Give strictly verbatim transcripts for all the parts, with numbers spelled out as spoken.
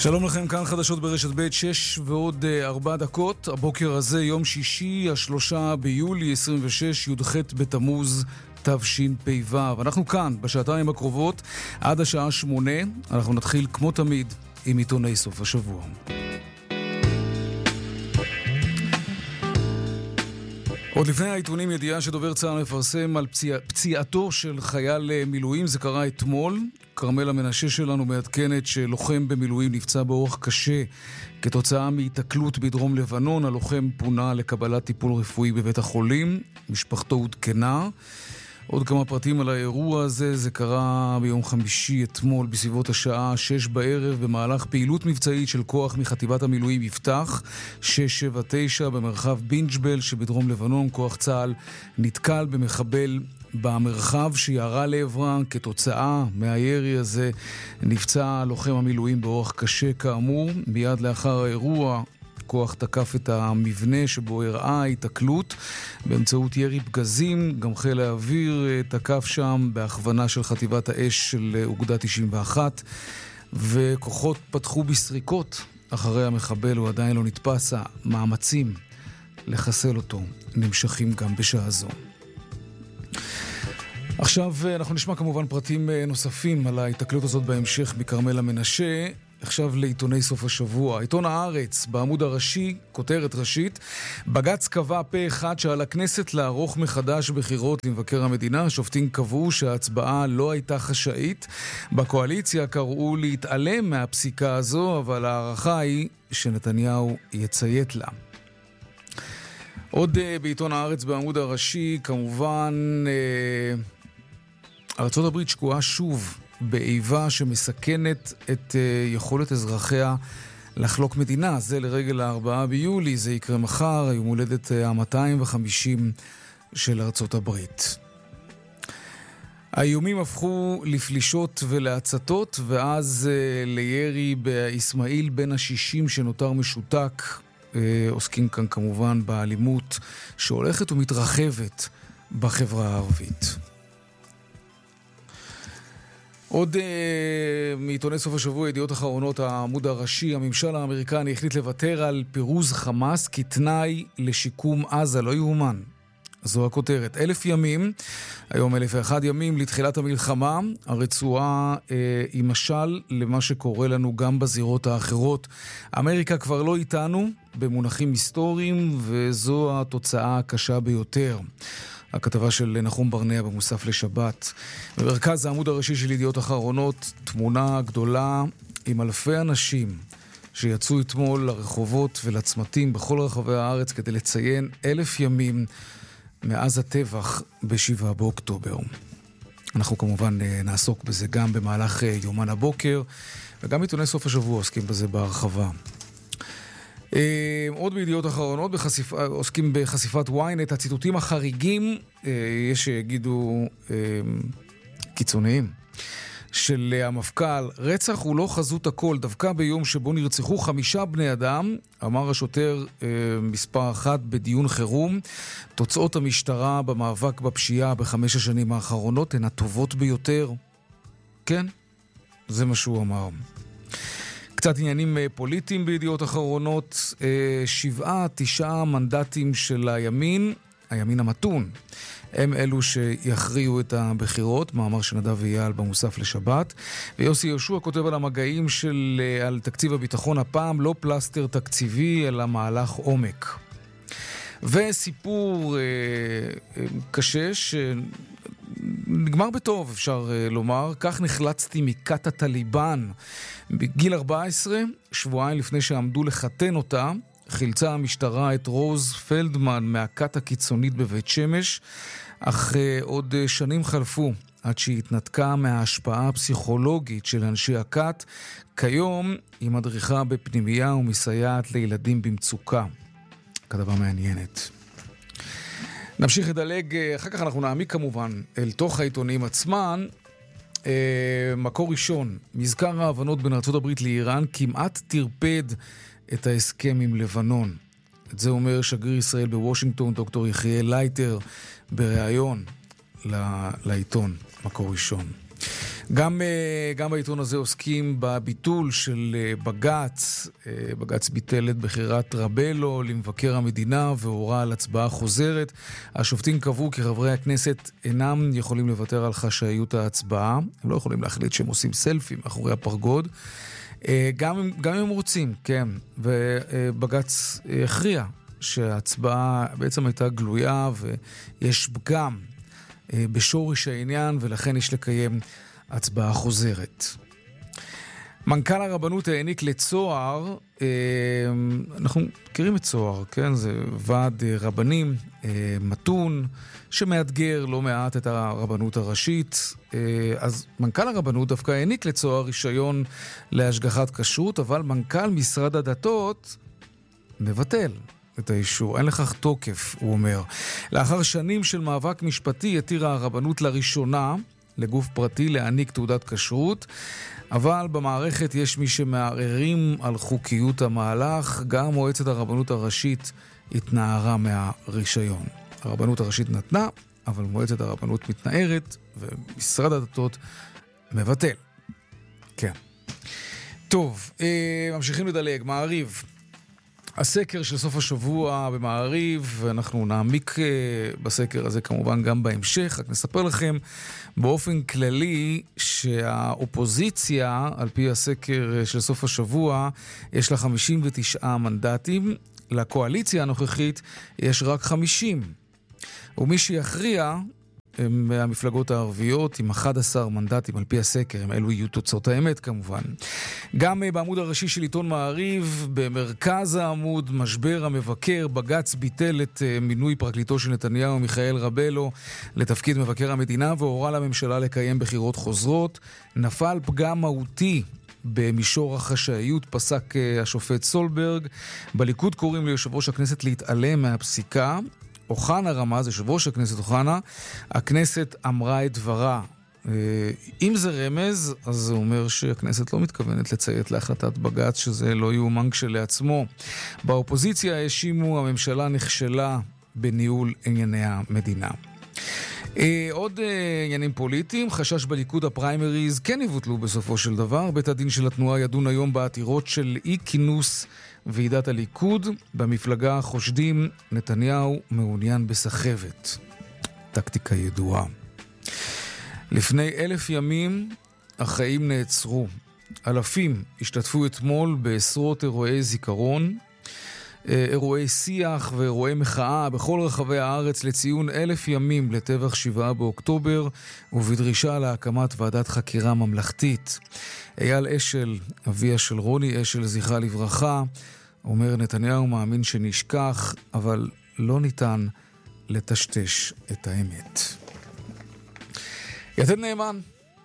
שלום לכם, כאן חדשות ברשת ב' שש ועוד ארבע דקות. הבוקר הזה יום שישי, השלושה ביולי עשרים ושש, י"ח בתמוז תשפ"ו. אנחנו כאן בשעתיים הקרובות עד השעה שמונה. אנחנו נתחיל כמו תמיד עם עיתוני סוף השבוע. עוד לפני העיתונים ידיעה שדובר צה"ל מפרסם על פציע, פציעתו של חייל מילואים. זה קרה אתמול. קרמלה מנשה שלנו מעדכנת שלוחם במילואים נפצע באורח קשה כתוצאה מהתקלות בדרום לבנון. הלוחם פונה לקבלת טיפול רפואי בבית החולים. משפחתו עודכנה. עוד כמה פרטים על האירוע הזה. זה קרה ביום חמישי אתמול בסביבות השעה שש בערב במהלך פעילות מבצעית של כוח מחטיבת המילואים יפתח שש שבע תשע במרחב בינג'בל שבדרום לבנון. כוח צה"ל נתקל במחבל במרחב שירה לעברה. כתוצאה מהירי הזה נפצע לוחם המילואים באורח קשה כאמור. מיד לאחר האירוע כוח תקף את המבנה שבו הראה התקלות באמצעות ירי פגזים. גם חיל האוויר תקף שם בהכוונה של חטיבת האש של אוגדה תשעים ואחת, וכוחות פתחו בסריקות אחרי המחבל. הוא עדיין לא נתפס. המאמצים לחסל אותו נמשכים גם בשעה זו. עכשיו אנחנו נשמע כמובן פרטים נוספים על ההתקלות הזאת בהמשך מקרמלה מנשה. עכשיו לעיתוני סוף השבוע. עיתון הארץ בעמוד הראשי, כותרת ראשית: בג"ץ קבע פה אחד שעל הכנסת לערוך מחדש בחירות למבקר המדינה. השופטים קבעו שההצבעה לא הייתה חשאית. בקואליציה קראו להתעלם מהפסיקה הזו, אבל הערכה היא שנתניהו יציית לה. עוד בעיתון הארץ בעמוד הראשי, כמובן ארצות הברית שקועה שוב באיבה שמסכנת את יכולת אזרחיה לחלוק מדינה. זה לרגל הארבעה ביולי, זה יקרה מחר, היום הולדת ה-מאתיים וחמישים של ארצות הברית. האיומים הפכו לפלישות ולהצתות, ואז לירי באסמאעיל בן השישים שנותר משותק. עוסקים כאן כמובן באלימות שהולכת ומתרחבת בחברה הערבית. עוד uh, מעיתוני סוף השבוע, ידיעות אחרונות, העמוד הראשי: הממשל האמריקני החליט לוותר על פירוז חמאס כתנאי לשיקום עזה. לא יאומן. זו הכותרת. אלף ימים, היום אלף ואחד ימים לתחילת המלחמה. הרצועה uh, היא משל למה שקורה לנו גם בזירות האחרות. אמריקה כבר לא איתנו במונחים היסטוריים, וזו התוצאה הקשה ביותר. הכתבה של נחום ברנע במוסף לשבת. במרכז העמוד הראשי של ידיעות אחרונות, תמונה גדולה עם אלפי אנשים שיצאו אתמול לרחובות ולצמתים בכל רחבי הארץ כדי לציין אלף ימים מאז הטבח בשבעה באוקטובר. אנחנו כמובן נעסוק בזה גם במהלך יומן הבוקר, וגם עיתוני סוף השבוע עוסקים בזה בהרחבה. עוד בידיעות אחרונות, בחשיפ... עוסקים בחשיפת וויינט, הציטוטים החריגים, יש שיגידו קיצוניים, של המפכ"ל: רצח הוא לא חזות הכל. דווקא ביום שבו נרצחו חמישה בני אדם, אמר השוטר מספר אחת בדיון חירום, תוצאות המשטרה במאבק בפשיעה בחמש השנים האחרונות הן הטובות ביותר. כן, זה מה שהוא אמר. קצת עניינים פוליטיים בידיעות אחרונות. שבעה, תשעה מנדטים של הימין, הימין המתון, הם אלו שיכריעו את הבחירות. מאמר של נדב אייל במוסף לשבת. ויוסי יהושע כותב על המגעים של, על תקציב הביטחון, הפעם לא פלסטר תקציבי אלא מהלך עומק. וסיפור אה, אה, קשה שנגמר בטוב, אפשר אה, לומר. כך נחלצתי מכת הטליבן. בגיל ארבע עשרה, שבועיים לפני שעמדו לחתן אותה, חילצה המשטרה את רוז פלדמן מהכת הקיצונית בבית שמש, אך uh, עוד uh, שנים חלפו עד שהיא התנתקה מההשפעה הפסיכולוגית של אנשי הכת. כיום היא מדריכה בפנימייה ומסייעת לילדים במצוקה. כתבה מעניינת. נמשיך לדלג, אחר כך אנחנו נעמיק כמובן אל תוך העיתונים עצמן. Uh, מקור ראשון, מזכר ההבנות בין ארצות הברית לאיראן כמעט תרפד את ההסכם עם לבנון. את זה אומר שגריר ישראל בוושינגטון, דוקטור יחיאל לייטר, בריאיון לעיתון מקור ראשון. גם, גם בעיתון הזה עוסקים בביטול של בג"ץ. בג"ץ ביטל את בחירת רבלו למבקר המדינה והורה על הצבעה חוזרת. השופטים קבעו כי חברי הכנסת אינם יכולים לוותר על חשאיות ההצבעה. הם לא יכולים להחליט שהם עושים סלפי מאחורי הפרגוד. גם, גם אם הם רוצים, כן. ובג"ץ הכריע שההצבעה בעצם הייתה גלויה ויש פגם בשורש העניין, ולכן יש לקיים הצבעה חוזרת. מנכ"ל הרבנות העניק לצוהר, אנחנו מכירים את צוהר, כן? זה ועד רבנים מתון שמאתגר לא מעט את הרבנות הראשית. אז מנכ"ל הרבנות דווקא העניק לצוהר רישיון להשגחת כשרות, אבל מנכ"ל משרד הדתות מבטל את האישור. אין לכך תוקף, הוא אומר. לאחר שנים של מאבק משפטי התירה הרבנות לראשונה לגוף פרטי להעניק תעודת כשרות, אבל במערכת יש מי שמערערים על חוקיות המהלך. גם מועצת הרבנות הראשית התנערה מהרישיון. הרבנות הראשית נתנה, אבל מועצת הרבנות מתנערת, ומשרד הדתות מבטל. כן. טוב, ממשיכים לדלג. מעריב. הסקר של סוף השבוע במעריב, ואנחנו נעמיק בסקר הזה כמובן גם בהמשך. רק נספר לכם באופן כללי שהאופוזיציה, על פי הסקר של סוף השבוע, יש לה חמישים ותשעה מנדטים, לקואליציה הנוכחית יש רק חמישים. ומי שיכריע מהמפלגות הערביות עם אחד עשר מנדטים על פי הסקר, הם אלו יהיו תוצאות האמת כמובן. גם בעמוד הראשי של עיתון מעריב, במרכז העמוד, משבר המבקר, בג"ץ ביטל את מינוי פרקליטו של נתניהו מיכאל רבלו לתפקיד מבקר המדינה והורה לממשלה לקיים בחירות חוזרות. נפל פגם מהותי במישור החשאיות, פסק השופט סולברג. בליכוד קוראים ליושב ראש הכנסת להתעלם מהפסיקה. אוחנה רמז, יושב ראש הכנסת אוחנה, הכנסת אמרה את דברה. אם זה רמז, אז זה אומר שהכנסת לא מתכוונת לציית להחלטת בג"ץ, שזה לא יאומן כשלעצמו. באופוזיציה האשימו, הממשלה נכשלה בניהול ענייני המדינה. עוד עניינים פוליטיים, חשש בליכוד הפריימריז כן יבוטלו בסופו של דבר. בית הדין של התנועה ידון היום בעתירות של אי כינוס ועידת הליכוד. במפלגה חושדים נתניהו מעוניין בסחבת. טקטיקה ידועה. לפני אלף ימים החיים נעצרו. אלפים השתתפו אתמול בעשרות אירועי זיכרון, אירועי שיח ואירועי מחאה בכל רחבי הארץ לציון אלף ימים לטבח שבעה באוקטובר, ובדרישה להקמת ועדת חקירה ממלכתית. אייל אשל, אביה של רוני אשל, זכרה לברכה, אומר נתניהו מאמין שנשכח, אבל לא ניתן לטשטש את האמת. יתד נאמן,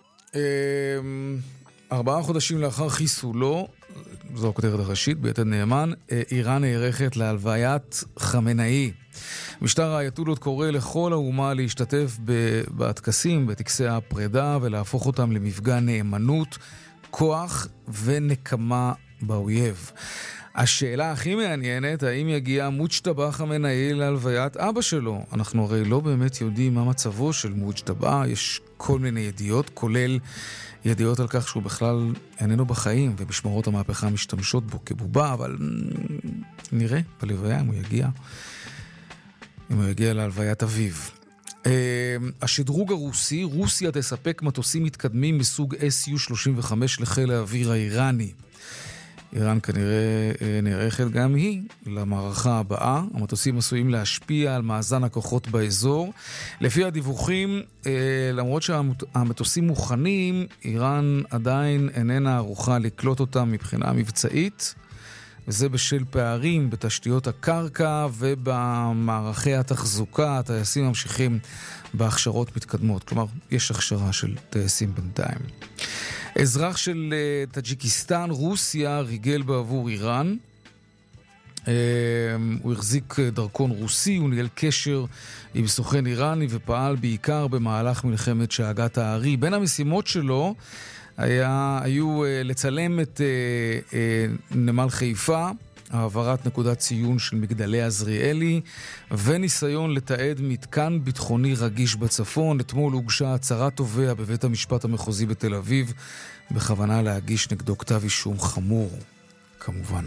ארבעה חודשים לאחר חיסולו, זו הכותרת הראשית ביתד נאמן, איראן נערכת להלוויית חמינאי. משטר האייתולות קורא לכל האומה להשתתף בטקסים, בטקסי הפרידה, ולהפוך אותם למפגן נאמנות, כוח ונקמה באויב. השאלה הכי מעניינת, האם יגיע מוג'טבא חמינאי להלוויית אבא שלו? אנחנו הרי לא באמת יודעים מה מצבו של מוג'טבא, יש כל מיני ידיעות, כולל ידיעות על כך שהוא בכלל איננו בחיים, ומשמרות המהפכה משתמשות בו כבובה, אבל נראה בלוויה אם הוא יגיע, אם הוא יגיע להלוויית אביו. השדרוג הרוסי, רוסיה תספק מטוסים מתקדמים מסוג אס יו שלושים וחמש לחיל האוויר האיראני. איראן כנראה נערכת גם היא למערכה הבאה. המטוסים עשויים להשפיע על מאזן הכוחות באזור. לפי הדיווחים, למרות שהמטוסים מוכנים, איראן עדיין איננה ערוכה לקלוט אותם מבחינה מבצעית, וזה בשל פערים בתשתיות הקרקע ובמערכי התחזוקה. הטייסים ממשיכים בהכשרות מתקדמות, כלומר יש הכשרה של טייסים בינתיים. אזרח של טאג'יקיסטן, רוסיה, ריגל בעבור איראן. הוא החזיק דרכון רוסי, הוא ניהל קשר עם סוכן איראני ופעל בעיקר במהלך מלחמת שאגת הארי. בין המשימות שלו היה, היו לצלם את נמל חיפה העברת נקודת ציון של מגדלי עזריאלי וניסיון לתעד מתקן ביטחוני רגיש בצפון. אתמול הוגשה הצהרת תובע בבית המשפט המחוזי בתל אביב בכוונה להגיש נגדו כתב אישום חמור, כמובן.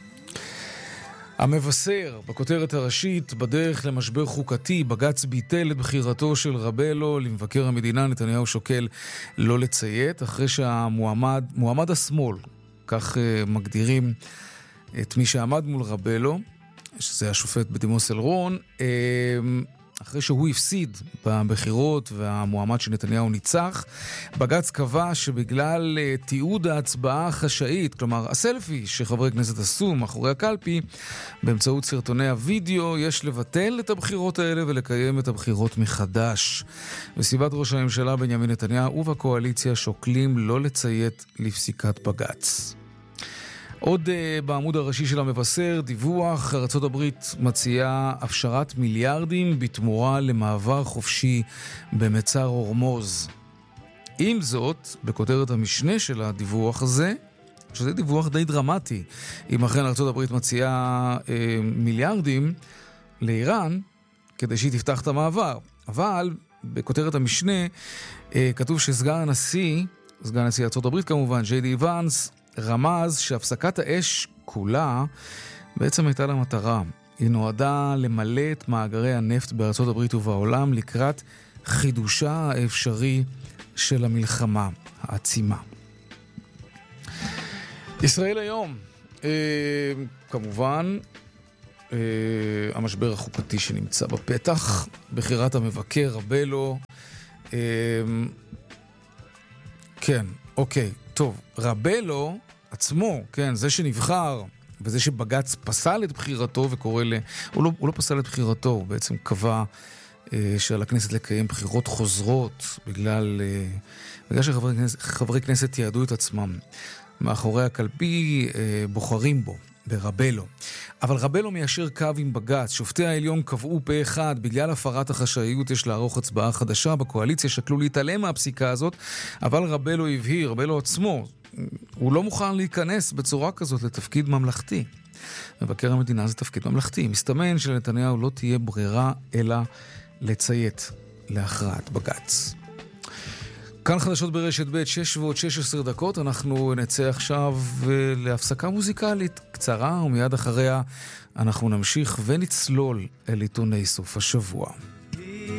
המבשר בכותרת הראשית, בדרך למשבר חוקתי, בג"ץ ביטל את בחירתו של רבלו למבקר המדינה. נתניהו שוקל לא לציית אחרי שהמועמד, מועמד השמאל, כך uh, מגדירים את מי שעמד מול רבלו, שזה השופט בדימוס אלרון, uh, אחרי שהוא הפסיד בבחירות והמועמד של נתניהו ניצח, בג"ץ קבע שבגלל uh, תיעוד ההצבעה החשאית, כלומר הסלפי שחברי כנסת עשו מאחורי הקלפי, באמצעות סרטוני הוידאו, יש לבטל את הבחירות האלה ולקיים את הבחירות מחדש. בסביבת ראש הממשלה בנימין נתניהו ובקואליציה שוקלים לא לציית לפסיקת בג"ץ. עוד uh, בעמוד הראשי של המבשר, דיווח, ארצות הברית מציעה הפשרת מיליארדים בתמורה למעבר חופשי במצר הורמוז. עם זאת, בכותרת המשנה של הדיווח הזה, שזה דיווח די דרמטי, אם אכן ארצות הברית מציעה uh, מיליארדים לאיראן כדי שהיא תפתח את המעבר. אבל בכותרת המשנה uh, כתוב שסגן הנשיא, סגן הנשיא ארצות הברית כמובן, ג'יי די ואנס, רמז שהפסקת האש כולה בעצם הייתה לה מטרה. היא נועדה למלא את מאגרי הנפט בארצות הברית ובעולם לקראת חידושה האפשרי של המלחמה העצימה. ישראל היום, אה, כמובן, אה, המשבר החוקתי שנמצא בפתח, בחירת המבקר רבלו, אה, כן, אוקיי. טוב, רבלו עצמו, כן, זה שנבחר וזה שבג"ץ פסל את בחירתו וקורא ל... הוא לא, הוא לא פסל את בחירתו, הוא בעצם קבע אה, שעל הכנסת לקיים בחירות חוזרות בגלל, אה, בגלל שחברי כנסת, חברי כנסת יעדו את עצמם מאחורי הקלפי, אה, בוחרים בו, ברבלו. אבל רבלו מיישר קו עם בג"ץ. שופטי העליון קבעו פה אחד, בגלל הפרת החשאיות יש לערוך הצבעה חדשה. בקואליציה שקלו להתעלם מהפסיקה הזאת, אבל רבלו הבהיר, רבלו עצמו, הוא לא מוכן להיכנס בצורה כזאת לתפקיד ממלכתי. מבקר המדינה זה תפקיד ממלכתי. מסתמן שלנתניהו לא תהיה ברירה אלא לציית להכרעת בג"ץ. כאן חדשות ברשת ב' שש ועוד שש עשרה דקות. אנחנו נצא עכשיו להפסקה מוזיקלית קצרה, ומיד אחריה אנחנו נמשיך ונצלול אל עיתוני סוף השבוע.